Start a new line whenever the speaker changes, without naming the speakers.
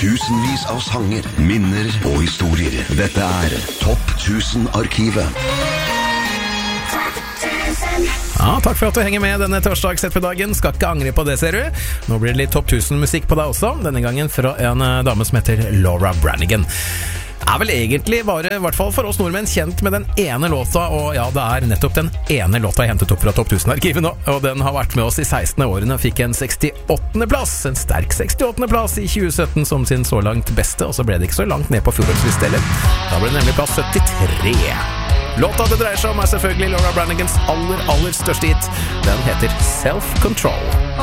Tusenvis av sanger, minner og historier. Dette Topp 1000-arkivet.
Ja, takk for at du henger med denne torsdags ettermiddagen. Skal ikke angre på det, ser du. Nå blir det litt Topp 1000-musikk på deg også. Denne gangen fra en dame som heter Laura Branigan. Vel egentlig bare, I hvert fall for oss nordmenn, kjent med den ene låta. Og ja, det nettopp den ene låta jeg hentet opp fra Topp 1000-arkivet nå. Og den har vært med oss I 16 årene. Fikk en 68. plass. En sterk 68. plass I 2017 som sin så langt beste. Og så ble det ikke så langt ned på fjorårets heller. Da ble det nemlig plass 73. Låta det dreier seg om selvfølgelig Laura Branigans aller største hit. Den heter Self Control.